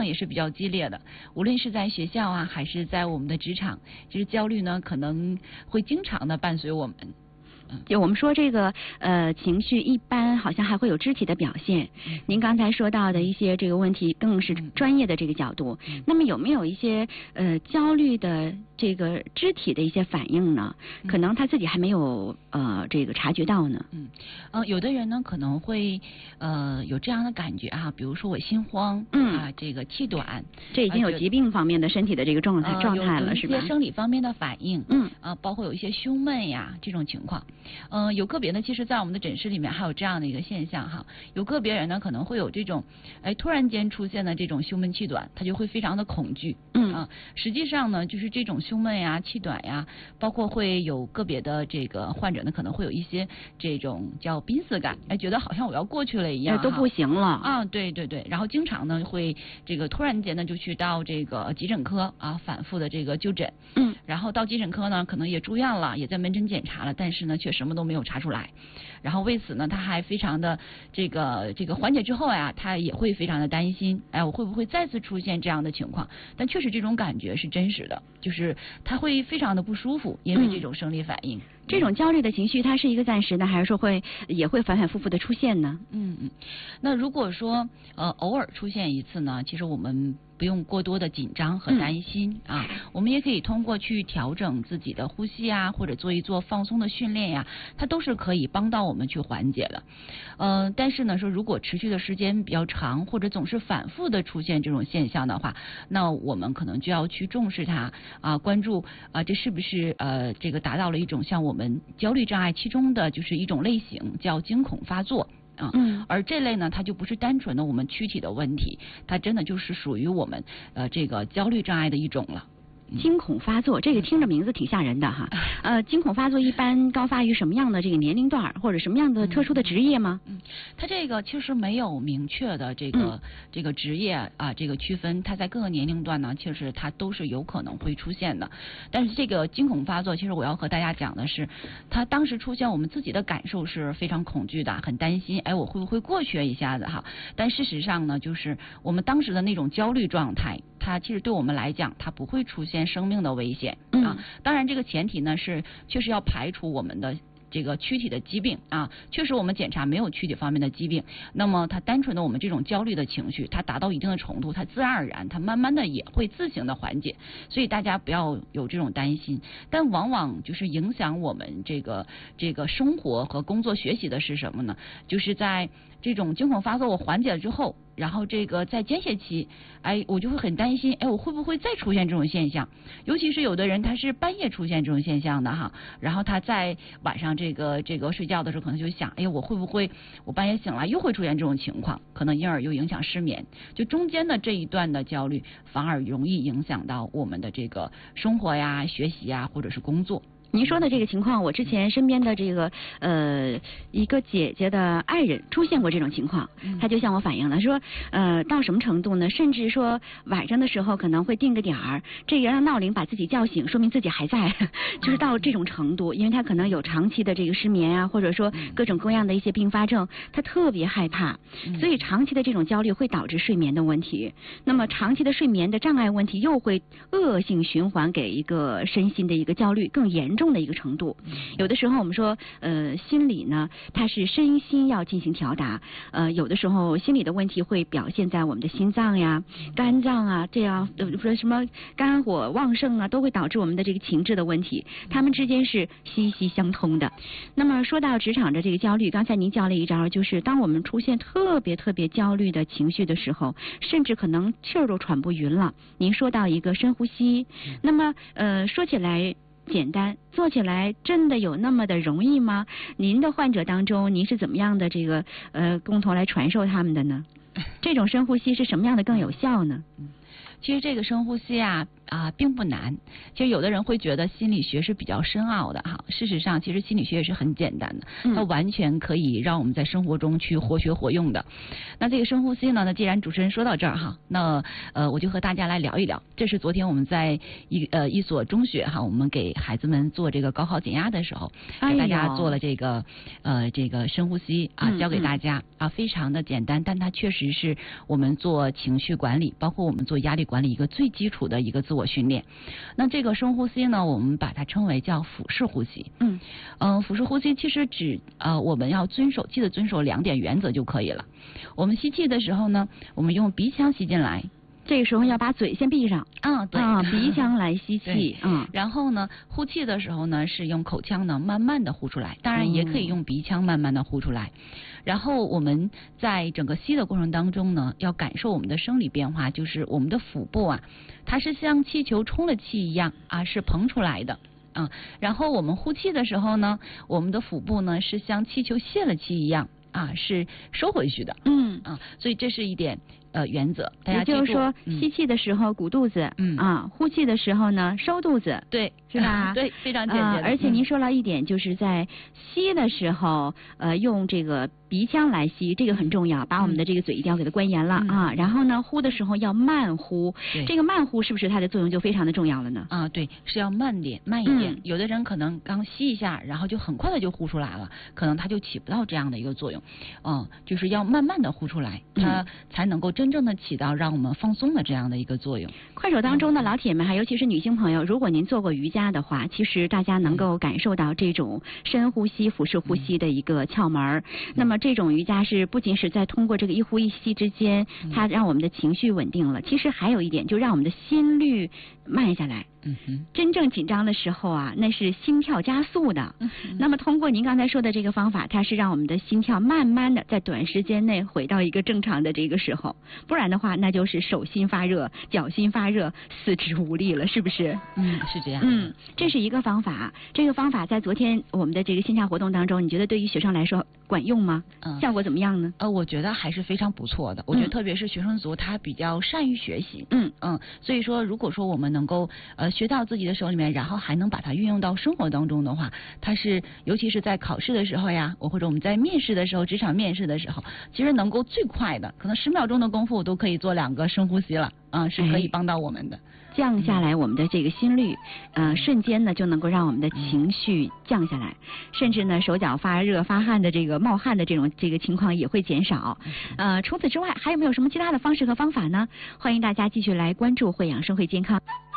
也是比较激烈的，无论是在学校啊，还是在我们的职场，其实焦虑呢可能会经常的伴随我们。 就我们说这个情绪一般好像还会有肢体的表现。您刚才说到的一些这个问题更是专业的这个角度。那么有没有一些焦虑的这个肢体的一些反应呢？可能他自己还没有这个察觉到呢。 有的人呢可能会有这样的感觉啊，比如说我心慌，这个气短， 这已经有疾病方面的身体的这个状态了，是吧？ 有一些生理方面的反应，包括有一些胸闷呀这种情况。有个别呢，其实在我们的诊室里面还有这样的一个现象哈，有个别人呢可能会有这种突然间出现的这种胸闷气短，他就会非常的恐惧。实际上呢，就是这种胸闷呀、气短呀，包括会有个别的这个患者呢，可能会有一些这种叫濒死感，觉得好像我要过去了一样， 都不行了啊，对对对，然后经常呢会这个突然间呢就去到这个急诊科啊，反复的这个就诊，然后到急诊科呢可能也住院了，也在门诊检查了，但是呢却什么都没有查出来，然后为此呢他还非常的这个缓解之后呀，他也会非常的担心，我会不会再次出现这样的情况？但确实这种感觉是真实的，就是他会非常的不舒服，因为这种生理反应。 这种焦虑的情绪，它是一个暂时的，还是说也会反反复复的出现呢？ 那如果说偶尔出现一次呢，其实我们不用过多的紧张和担心啊，我们也可以通过去调整自己的呼吸啊，或者做一做放松的训练呀，它都是可以帮到我们去缓解的。但是呢，说如果持续的时间比较长，或者总是反复的出现这种现象的话，那我们可能就要去重视它啊，关注啊，这是不是这个达到了一种像我们焦虑障碍其中的就是一种类型，叫惊恐发作。而这类呢，它就不是单纯的我们躯体的问题，它真的就是属于我们这个焦虑障碍的一种了。 惊恐发作，这个听着名字挺吓人的哈。惊恐发作一般高发于什么样的这个年龄段，或者什么样的特殊的职业吗？ 它这个其实没有明确的这个职业啊这个区分，它在各个年龄段呢，其实它都是有可能会出现的。但是这个惊恐发作，其实我要和大家讲的是，它当时出现，我们自己的感受是非常恐惧的，很担心，我会不会过去一下子哈？但事实上呢，就是我们当时的那种焦虑状态，它其实对我们来讲，它不会出现生命的危险啊。当然，这个前提呢是确实要排除我们的这个躯体的疾病啊，确实我们检查没有躯体方面的疾病，那么它单纯的我们这种焦虑的情绪，它达到一定的程度，它自然而然，它慢慢的也会自行的缓解，所以大家不要有这种担心。但往往就是影响我们这个生活和工作学习的是什么呢？就是在这种惊恐发作我缓解了之后，然后这个在间歇期，我就会很担心，我会不会再出现这种现象？尤其是有的人他是半夜出现这种现象的哈，然后他在晚上这个睡觉的时候，可能就想，我会不会我半夜醒来又会出现这种情况？可能因而又影响失眠，就中间的这一段的焦虑，反而容易影响到我们的这个生活呀、学习呀，或者是工作。 您说的这个情况，我之前身边的这个一个姐姐的爱人出现过这种情况，他就向我反映了，说到什么程度呢？甚至说晚上的时候可能会定个点儿，这个让闹铃把自己叫醒，说明自己还在，就是到这种程度，因为他可能有长期的这个失眠啊，或者说各种各样的一些并发症，他特别害怕，所以长期的这种焦虑会导致睡眠的问题，那么长期的睡眠的障碍问题又会恶性循环给一个身心的一个焦虑更严重的一个程度。有的时候我们说心理呢，它是身心要进行调达，有的时候心理的问题会表现在我们的心脏呀、肝脏啊，这样说什么肝火旺盛啊，都会导致我们的这个情志的问题，它们之间是息息相通的。那么说到职场的这个焦虑，刚才您教了一招，就是当我们出现特别焦虑的情绪的时候，甚至可能气儿都喘不匀了，您说到一个深呼吸，那么说起来简单，做起来真的有那么的容易吗？您的患者当中，您是怎么样的这个共同来传授他们的呢？这种深呼吸是什么样的更有效呢？ 其实这个深呼吸啊， 并不难。其实有的人会觉得心理学是比较深奥的哈，事实上其实心理学也是很简单的，它完全可以让我们在生活中去活学活用的。那这个深呼吸呢，那既然主持人说到这儿哈，那我就和大家来聊一聊。这是昨天我们在一所中学哈，我们给孩子们做这个高考减压的时候，给大家做了这个深呼吸教给大家非常的简单，但它确实是我们做情绪管理，包括我们做压力管理一个最基础的一个自我训练。那这个深呼吸呢，我们把它称为叫腹式呼吸。腹式呼吸其实我们要记得遵守2点原则就可以了。我们吸气的时候呢，我们用鼻腔吸进来。 这个时候要把嘴先闭上， 对， 鼻腔来吸气， 然后呢，呼气的时候呢，是用口腔呢慢慢的呼出来，当然也可以用鼻腔慢慢的呼出来。然后我们在整个吸的过程当中呢，要感受我们的生理变化，就是我们的腹部它是像气球充了气一样是膨出来的。然后我们呼气的时候呢，我们的腹部呢是像气球泄了气一样是收回去的。所以这是一点原则，大家记住。也就是说，吸气的时候鼓肚子，呼气的时候呢收肚子，对， 是吧？ 对，非常简洁。 而且您说了一点，就是在吸的时候，用这个鼻腔来吸，这个很重要，把我们的这个嘴一定要给它关严了然后呢，呼的时候要慢呼，这个慢呼是不是它的作用就非常的重要了呢？ 对，是要慢一点。有的人可能刚吸一下，然后就很快的就呼出来了，可能它就起不到这样的一个作用。就是要慢慢的呼出来，它才能够真正的起到让我们放松的这样的一个作用。 快手当中的老铁们，尤其是女性朋友，如果您做过瑜伽的话，其实大家能够感受到这种深呼吸、腹式呼吸的一个窍门。那么这种瑜伽是不仅是在通过这个一呼一吸之间，它让我们的情绪稳定了，其实还有一点，就让我们的心率慢下来。真正紧张的时候那是心跳加速的。那么通过您刚才说的这个方法，它是让我们的心跳慢慢的在短时间内回到一个正常的这个时候，不然的话那就是手心发热、脚心发热、四肢无力了，是不是？ 是这样。 这是一个方法。这个方法在昨天我们的这个线下活动当中，你觉得对于学生来说管用吗？效果怎么样呢？ 我觉得还是非常不错的。我觉得特别是学生族，他比较善于学习。所以说，如果说我们能够学到自己的手里面，然后还能把它运用到生活当中的话，它是尤其是在考试的时候呀，或者我们在面试的时候，职场面试的时候，其实能够最快的，可能10秒钟的功夫都可以做2个深呼吸了，是可以帮到我们的。 降下来我们的这个心率，瞬间呢就能够让我们的情绪降下来，甚至呢手脚发热发汗的这个冒汗的这个情况也会减少。除此之外，还有没有什么其他的方式和方法呢？欢迎大家继续来关注慧养生会健康。